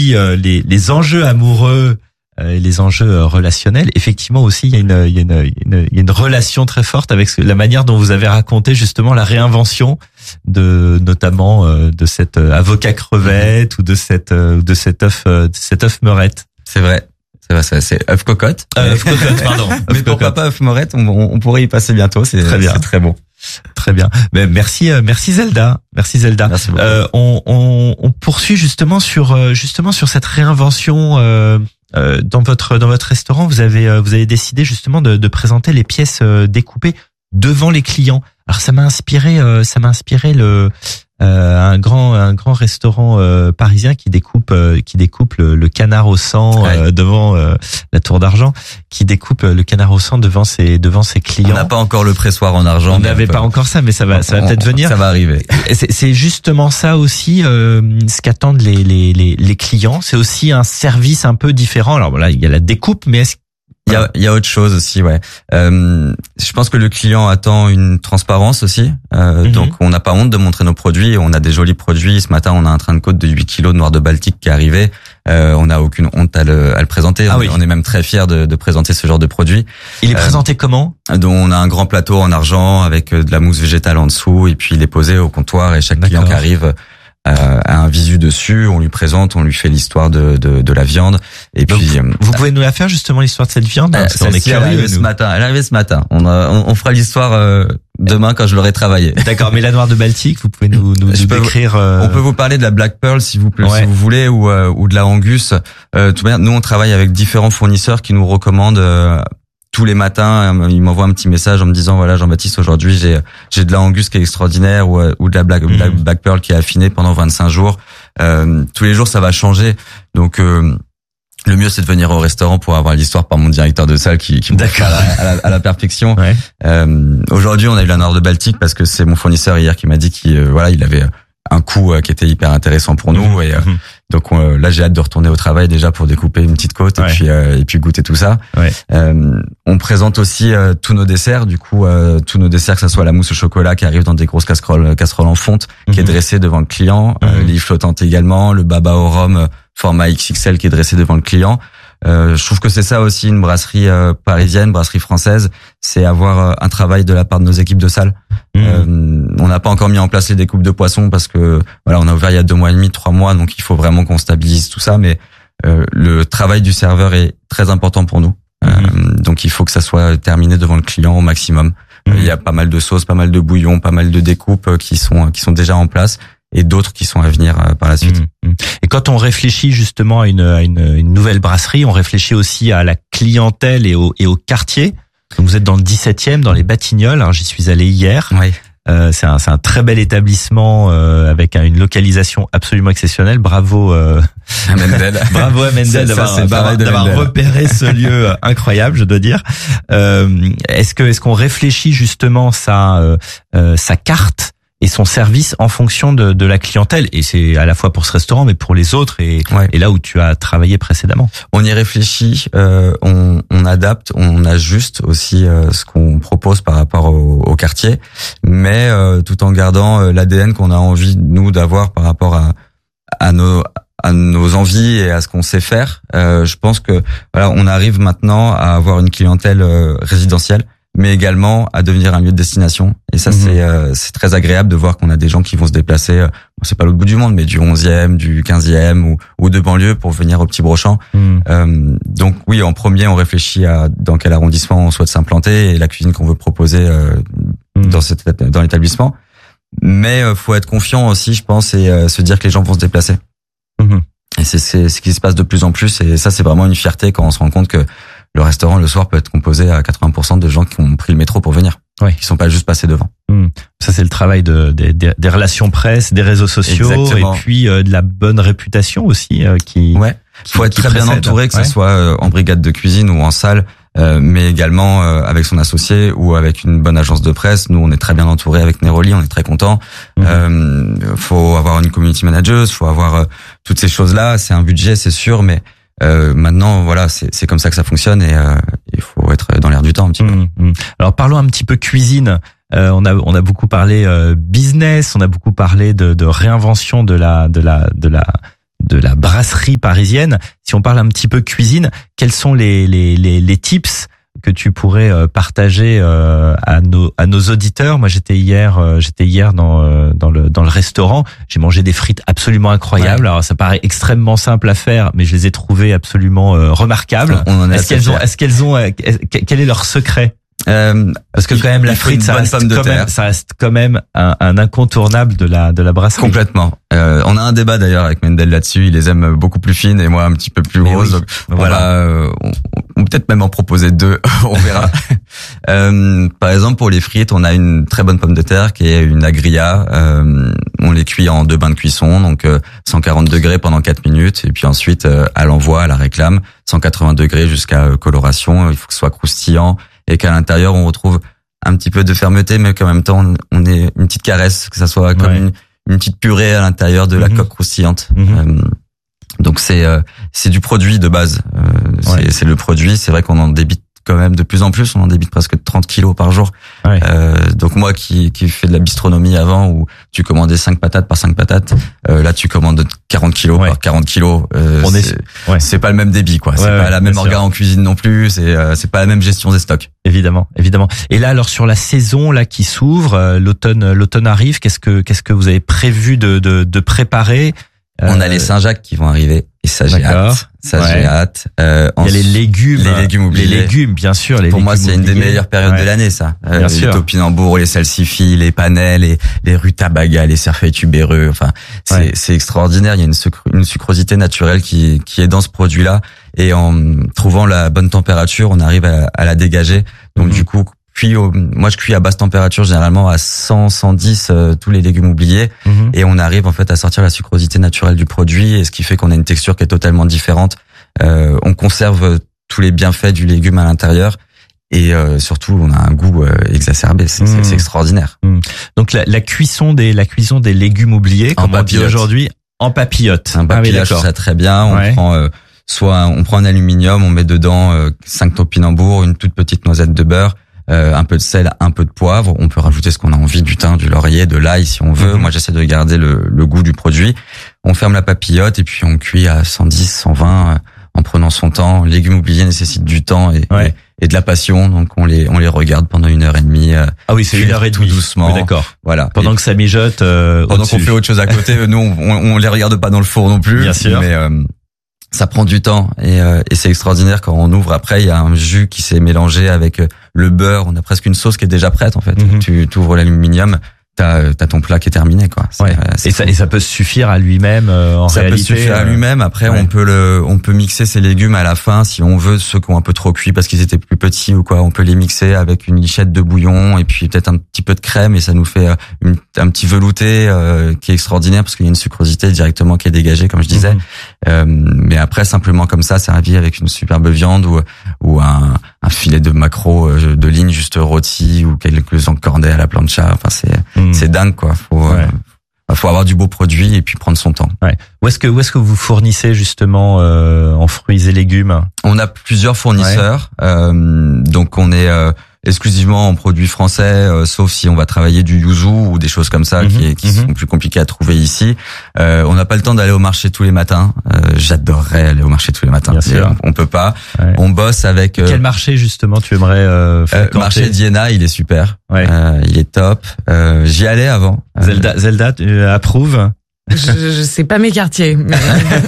dit les enjeux amoureux et les enjeux relationnels, effectivement aussi il y a une relation très forte avec la manière dont vous avez raconté justement la réinvention notamment de cet avocat crevette ou de cet œuf meurette. C'est vrai. C'est œuf cocotte. Œuf cocotte, pardon. Mais pourquoi pas œuf meurette, on pourrait y passer bientôt, c'est très bien. C'est très bon. Très bien. Mais merci Zelda. Merci Zelda. Merci beaucoup. On poursuit justement sur cette réinvention dans votre restaurant. Vous avez décidé justement de présenter les pièces découpées devant les clients. Alors ça m'a inspiré un grand restaurant parisien qui découpe le canard au sang devant la Tour d'Argent, qui découpe le canard au sang devant ses clients. On n'a pas encore le pressoir en argent. On n'avait pas encore ça, mais ça va peut-être venir. Ça va arriver. C'est justement ça aussi ce qu'attendent les clients. C'est aussi un service un peu différent. Alors voilà, il y a la découpe, mais il y a autre chose aussi, ouais. Je pense que le client attend une transparence aussi. Donc on n'a pas honte de montrer nos produits. On a des jolis produits. Ce matin, on a un train de côte de 8 kilos de noir de Baltique qui est arrivé. On n'a aucune honte à le présenter. On est même très fiers de présenter ce genre de produit. Il est présenté comment? Donc on a un grand plateau en argent avec de la mousse végétale en dessous et puis il est posé au comptoir et chaque client qui arrive a un visu dessus, on lui présente, on lui fait l'histoire de la viande et donc, puis vous pouvez nous la faire justement l'histoire de cette viande parce qu'on est curieux. Elle est arrivée ce matin. On fera l'histoire demain quand je l'aurai travaillé. D'accord, mais la noire de Baltique, vous pouvez nous décrire. On peut vous parler de la Black Pearl si vous voulez ou de la Angus. Tout bien, nous on travaille avec différents fournisseurs qui nous recommandent tous les matins, il m'envoie un petit message en me disant voilà Jean-Baptiste, aujourd'hui j'ai de la Angus qui est extraordinaire ou de la Black Pearl qui est affinée pendant 25 jours. Tous les jours ça va changer. Donc le mieux c'est de venir au restaurant pour avoir l'histoire par mon directeur de salle qui me fait à la perfection. Ouais. Aujourd'hui, on a eu la noire de Baltique parce que c'est mon fournisseur hier qui m'a dit qu'il il avait un coût qui était hyper intéressant pour nous et donc là j'ai hâte de retourner au travail déjà pour découper une petite côte et puis goûter tout ça. Ouais. On présente aussi tous nos desserts, du coup tous nos desserts, que ça soit la mousse au chocolat qui arrive dans des grosses casseroles en fonte qui est dressée devant le client, l'île flottante également, le baba au rhum format XXL qui est dressé devant le client. Je trouve que c'est ça aussi une brasserie parisienne, brasserie française, c'est avoir un travail de la part de nos équipes de salle. On n'a pas encore mis en place les découpes de poissons parce que on a ouvert il y a 2 mois et demi, 3 mois, donc il faut vraiment qu'on stabilise tout ça. Mais le travail du serveur est très important pour nous, donc il faut que ça soit terminé devant le client au maximum. Il y a pas mal de sauces, pas mal de bouillons, pas mal de découpes qui sont déjà en place. Et d'autres qui sont à venir par la suite. Et quand on réfléchit justement à une nouvelle brasserie, on réfléchit aussi à la clientèle et au quartier. Donc vous êtes dans le 17e, dans les Batignolles. Alors j'y suis allé hier. Oui. C'est un très bel établissement avec une localisation absolument exceptionnelle. Bravo à Mendel. Bravo à Mendel d'avoir repéré ce lieu incroyable, je dois dire. Est-ce qu'on réfléchit justement sa carte et son service en fonction de la clientèle, et c'est à la fois pour ce restaurant mais pour les autres et là où tu as travaillé précédemment? On y réfléchit, on adapte, on ajuste aussi ce qu'on propose par rapport au quartier, mais tout en gardant l'ADN qu'on a envie nous d'avoir par rapport à nos envies et à ce qu'on sait faire. Je pense que on arrive maintenant à avoir une clientèle résidentielle, mais également à devenir un lieu de destination. Et ça, c'est très agréable de voir qu'on a des gens qui vont se déplacer, c'est pas l'autre bout du monde, mais du 11e, du 15e ou de banlieue pour venir au Petit Brochamp. Donc oui, en premier, on réfléchit à dans quel arrondissement on souhaite s'implanter et la cuisine qu'on veut proposer dans l'établissement. Mais faut être confiant aussi, je pense, et se dire que les gens vont se déplacer. Et c'est ce qui se passe de plus en plus, et ça, c'est vraiment une fierté quand on se rend compte que le restaurant le soir peut être composé à 80% de gens qui ont pris le métro pour venir, qui sont pas juste passés devant. Ça, c'est le travail des relations presse, des réseaux sociaux. Exactement. Et puis de la bonne réputation aussi faut être très bien entouré, que ce soit en brigade de cuisine ou en salle, mais également avec son associé ou avec une bonne agence de presse. Nous, on est très bien entouré avec Neroli, on est très contents. Faut avoir une community manager, faut avoir toutes ces choses-là. C'est un budget, c'est sûr, mais maintenant, c'est comme ça que ça fonctionne et il faut être dans l'air du temps un petit peu. Alors parlons un petit peu cuisine. On a beaucoup parlé business, on a beaucoup parlé de réinvention de la brasserie parisienne. Si on parle un petit peu cuisine, quels sont les tips que tu pourrais partager à nos auditeurs? Moi, j'étais hier dans le restaurant. J'ai mangé des frites absolument incroyables. Ouais. Alors, ça paraît extrêmement simple à faire, mais je les ai trouvées absolument remarquables. Quel est leur secret? Parce que quand même la frite, ça reste quand même un incontournable de la brasserie. Complètement. On a un débat d'ailleurs avec Mendel là-dessus. Il les aime beaucoup plus fines et moi un petit peu plus grosses. Oui. Voilà. On peut-être même en proposer 2. On verra. Par exemple, pour les frites, on a une très bonne pomme de terre qui est une agria. On les cuit en 2 bains de cuisson, donc 140 degrés pendant 4 minutes et puis ensuite à l'envoi, à la réclame, 180 degrés jusqu'à coloration. Il faut que ce soit croustillant. Et qu'à l'intérieur, on retrouve un petit peu de fermeté, mais qu'en même temps, on ait une petite caresse, que ça soit comme une petite purée à l'intérieur de la coque croustillante. Donc c'est du produit de base. C'est le produit. C'est vrai qu'on en débite quand même de plus en plus. On en débite presque 30 kilos par jour. Ouais. Donc moi qui fais de la bistronomie avant, où tu commandais 5 patates par 5 patates, là tu commandes 40 kilos par 40 kilos. C'est pas le même débit, quoi. C'est pas la même orga en cuisine non plus. C'est pas la même gestion des stocks. Évidemment. Et là, alors sur la saison là qui s'ouvre, l'automne arrive. Qu'est-ce que vous avez prévu de préparer? On a les Saint-Jacques qui vont arriver et ça j'ai hâte. J'ai hâte. Il y a les légumes oubliés. Les légumes, bien sûr. Pour moi, c'est une des meilleures périodes de l'année, ça. Les topinambours, les salsifis, les panais, les rutabagas, les cerfeuils tubéreux. Enfin, c'est extraordinaire. Il y a une sucrosité naturelle qui est dans ce produit-là. Et en trouvant la bonne température, on arrive à la dégager. Donc du coup, moi je cuis à basse température généralement à 110 tous les légumes oubliés et on arrive en fait à sortir la sucrosité naturelle du produit et ce qui fait qu'on a une texture qui est totalement différente. On conserve tous les bienfaits du légume à l'intérieur et surtout on a un goût exacerbé, c'est extraordinaire. Donc la cuisson des légumes oubliés, comme on dit aujourd'hui, en papillote. Un papillage, ça très bien. On prend un aluminium, on met dedans 5 topinambours, une toute petite noisette de beurre. Un peu de sel, un peu de poivre. On peut rajouter ce qu'on a envie, du thym, du laurier, de l'ail si on veut. Moi, j'essaie de garder le goût du produit. On ferme la papillote et puis on cuit à 110, 120 en prenant son temps. Les légumes oubliés nécessitent du temps et de la passion. Donc, on les regarde pendant 1h30. Ah oui, c'est 1h30. Tout doucement. Oui, d'accord. Voilà. Pendant que ça mijote, pendant qu'on fait autre chose à côté, nous, on les regarde pas dans le four non plus. Bien sûr. Mais, ça prend du temps et c'est extraordinaire quand on ouvre. Après, il y a un jus qui s'est mélangé avec le beurre. On a presque une sauce qui est déjà prête en fait. Tu ouvres l'aluminium, t'as ton plat qui est terminé quoi. Et ça peut suffire à lui-même en réalité. Ça peut suffire à lui-même. Après, on peut mixer ces légumes à la fin si on veut. Ceux qui ont un peu trop cuit parce qu'ils étaient plus petits ou quoi, on peut les mixer avec une lichette de bouillon et puis peut-être un petit peu de crème et ça nous fait un petit velouté qui est extraordinaire parce qu'il y a une sucrosité directement qui est dégagée comme je disais. Mais après simplement comme ça servi avec une superbe viande ou un filet de maquereau de ligne juste rôti ou quelques encornets à la plancha. Enfin c'est dingue quoi. Faut avoir du beau produit et puis prendre son temps. Où est-ce que vous fournissez justement en fruits et légumes? On a plusieurs fournisseurs. Donc on est exclusivement en produits français, sauf si on va travailler du yuzu ou des choses comme ça qui sont plus compliquées à trouver ici. On n'a pas le temps d'aller au marché tous les matins. J'adorerais aller au marché tous les matins. Bien sûr. On peut pas. On bosse avec... Quel marché justement tu aimerais fréquenter? Marché d'Iéna, il est super. Il est top. J'y allais avant. Zelda, tu approuves? Je sais pas mes quartiers. Mais...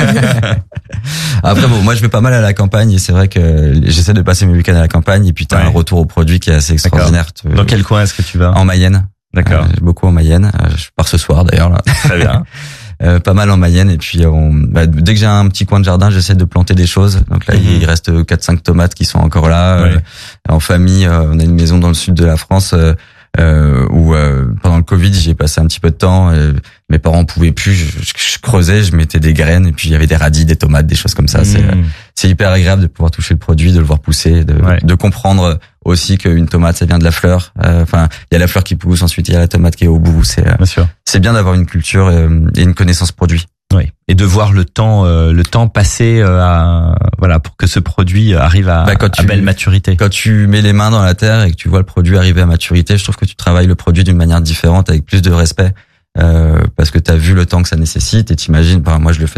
Après moi je vais pas mal à la campagne et c'est vrai que j'essaie de passer mes week-ends à la campagne et puis t'as un retour au produit qui est assez extraordinaire. Dans quel coin est-ce que tu vas? En Mayenne. D'accord. Beaucoup en Mayenne. Je pars ce soir d'ailleurs là. Très bien. Pas mal en Mayenne et puis dès que j'ai un petit coin de jardin, j'essaie de planter des choses. Donc là, il reste 4-5 tomates qui sont encore là. En famille, on a une maison dans le sud de la France où pendant le Covid, j'y ai passé un petit peu de temps. Mes parents pouvaient plus, je creusais, je mettais des graines et puis il y avait des radis, des tomates, des choses comme ça. C'est hyper agréable de pouvoir toucher le produit, de le voir pousser, de comprendre aussi qu'une tomate ça vient de la fleur. Enfin, il y a la fleur qui pousse, ensuite il y a la tomate qui est au bout. C'est bien d'avoir une culture et une connaissance produit. Oui. Et de voir le temps passer pour que ce produit arrive à belle maturité. Quand tu mets les mains dans la terre et que tu vois le produit arriver à maturité, je trouve que tu travailles le produit d'une manière différente avec plus de respect parce que tu as vu le temps que ça nécessite et t'imagines, moi je le fais dans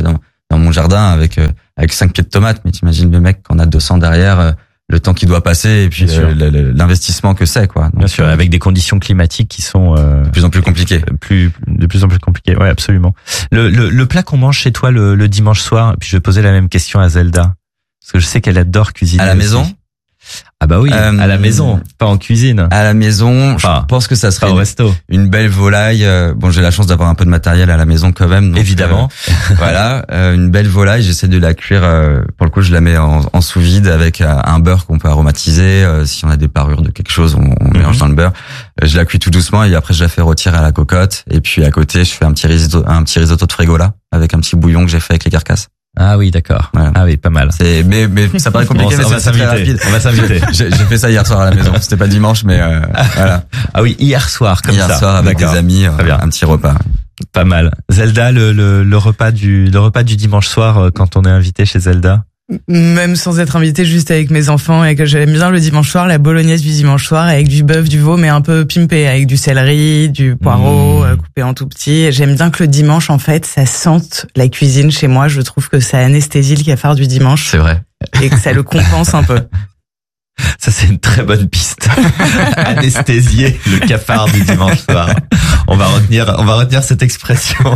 dans mon jardin avec 5 pieds de tomates. Mais t'imagines le mec qu'on a 200 derrière, le temps qui doit passer et puis l'investissement que c'est, quoi. Donc, bien sûr, avec des conditions climatiques qui sont de plus en plus compliquées. De plus en plus compliquées. Ouais, absolument. Le plat qu'on mange chez toi le dimanche soir, puis je vais poser la même question à Zelda, parce que je sais qu'elle adore cuisiner. À la maison? Ah bah oui, à la maison, pas en cuisine. À la maison, je pense que ça serait au resto. Une belle volaille. Bon, j'ai la chance d'avoir un peu de matériel à la maison quand même. Donc, évidemment. Voilà, une belle volaille. J'essaie de la cuire. Pour le coup, je la mets en sous vide avec un beurre qu'on peut aromatiser. Si on a des parures de quelque chose, on mélange dans le beurre. Je la cuis tout doucement et après je la fais retirer à la cocotte. Et puis à côté, je fais un petit risotto de fregola avec un petit bouillon que j'ai fait avec les carcasses. Ah oui, d'accord. Voilà. Ah oui, pas mal. Mais ça paraît compliqué, mais c'est très rapide. On va s'inviter. J'ai fait ça hier soir à la maison. C'était pas dimanche, mais voilà. Ah oui, hier soir, comme ça. Hier soir avec des amis, un petit repas. Pas mal. Zelda, le repas du dimanche soir quand on est invité chez Zelda. Même sans être invité, juste avec mes enfants, et que j'aime bien le dimanche soir, la bolognaise du dimanche soir avec du bœuf, du veau, mais un peu pimpé, avec du céleri, du poireau coupé en tout petit. Et j'aime bien que le dimanche, en fait, ça sente la cuisine chez moi. Je trouve que ça anesthésie le cafard du dimanche. C'est vrai. Et que ça le compense un peu. Ça, c'est une très bonne piste. Anesthésier le cafard du dimanche soir. On va retenir cette expression.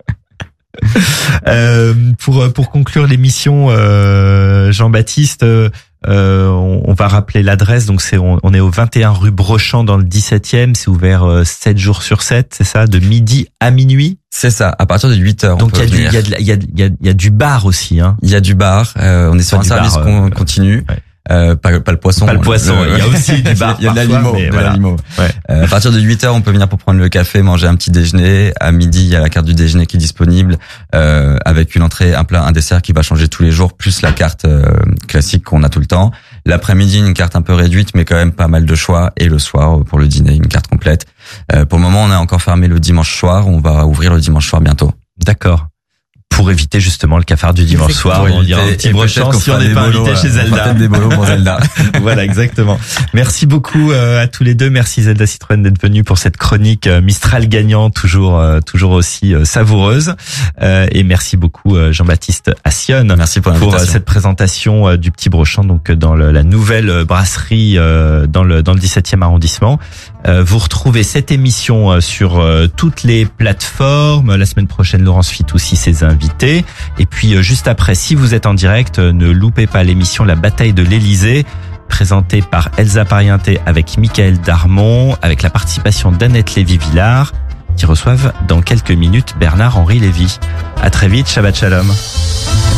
Pour conclure l'émission, Jean-Baptiste, on va rappeler l'adresse. Donc on est au 21 rue Brochant dans le 17e. C'est ouvert 7 jours sur 7, c'est ça, de midi à minuit. C'est ça, à partir de 8h. Donc il y a du bar aussi, hein. Il y a du bar. On est sur un service continu. Ouais. Pas le poisson. Pas le poisson. Il y a aussi du bar. Il y a de l'animo. Ouais. À partir de 8h, on peut venir pour prendre le café, manger un petit déjeuner. À midi, il y a la carte du déjeuner qui est disponible, avec une entrée, un plat, un dessert qui va changer tous les jours, plus la carte classique qu'on a tout le temps. L'après-midi, une carte un peu réduite, mais quand même pas mal de choix. Et le soir, pour le dîner, une carte complète. Pour le moment, on est encore fermé le dimanche soir. On va ouvrir le dimanche soir bientôt. D'accord. Pour éviter justement le cafard du dimanche soir, on dira un petit Brochant si on n'est pas invité chez Zelda. Peut-être des bolos pour Zelda. Voilà, exactement. Merci beaucoup à tous les deux. Merci Zelda Citroën d'être venue pour cette chronique Mistral gagnant, toujours aussi savoureuse. Et merci beaucoup Jean-Baptiste Assionne. Merci pour cette présentation du petit Brochant, donc dans la nouvelle brasserie dans le 17e arrondissement. Vous retrouvez cette émission sur toutes les plateformes. La semaine prochaine, Laurence Fitoussi, ses invités. Et puis juste après, si vous êtes en direct, ne loupez pas l'émission La Bataille de l'Élysée, présentée par Elsa Parienté avec Michael Darmon, avec la participation d'Annette Lévy-Villard, qui reçoivent dans quelques minutes Bernard-Henri Lévy. À très vite, Shabbat Shalom.